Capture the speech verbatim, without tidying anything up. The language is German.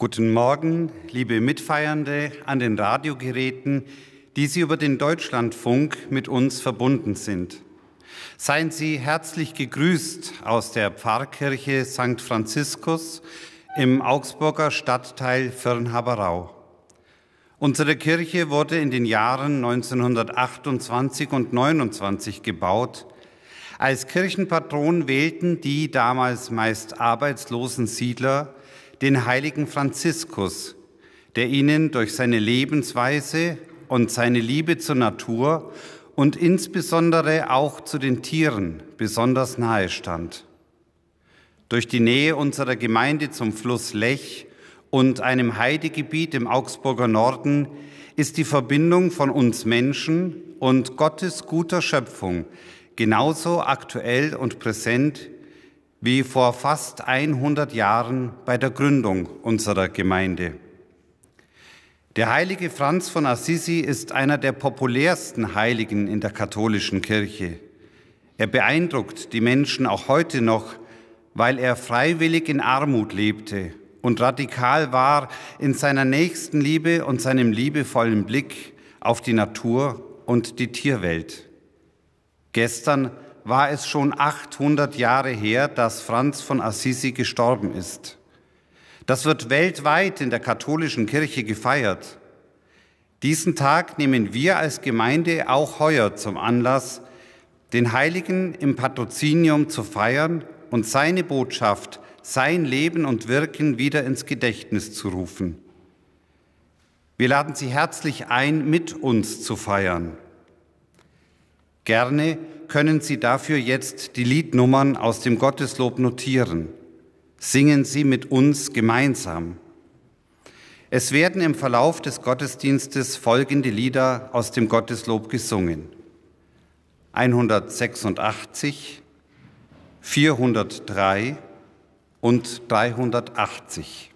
Guten Morgen, liebe Mitfeiernde an den Radiogeräten, die Sie über den Deutschlandfunk mit uns verbunden sind. Seien Sie herzlich gegrüßt aus der Pfarrkirche Sankt Franziskus im Augsburger Stadtteil Virn-Haberau. Unsere Kirche wurde in den Jahren neunzehnhundertachtundzwanzig und neunundzwanzig gebaut. Als Kirchenpatron wählten die damals meist arbeitslosen Siedler den heiligen Franziskus, der ihnen durch seine Lebensweise und seine Liebe zur Natur und insbesondere auch zu den Tieren besonders nahe stand. Durch die Nähe unserer Gemeinde zum Fluss Lech und einem Heidegebiet im Augsburger Norden ist die Verbindung von uns Menschen und Gottes guter Schöpfung genauso aktuell und präsent wie vor fast hundert Jahren bei der Gründung unserer Gemeinde. Der heilige Franz von Assisi ist einer der populärsten Heiligen in der katholischen Kirche. Er beeindruckt die Menschen auch heute noch, weil er freiwillig in Armut lebte und radikal war in seiner Nächstenliebe und seinem liebevollen Blick auf die Natur und die Tierwelt. Gestern war es schon achthundert Jahre her, dass Franz von Assisi gestorben ist. Das wird weltweit in der katholischen Kirche gefeiert. Diesen Tag nehmen wir als Gemeinde auch heuer zum Anlass, den Heiligen im Patrozinium zu feiern und seine Botschaft, sein Leben und Wirken wieder ins Gedächtnis zu rufen. Wir laden Sie herzlich ein, mit uns zu feiern. Gerne können Sie dafür jetzt die Liednummern aus dem Gotteslob notieren. Singen Sie mit uns gemeinsam. Es werden im Verlauf des Gottesdienstes folgende Lieder aus dem Gotteslob gesungen: hundertsechsundachtzig, vierhundertdrei und dreihundertachtzig.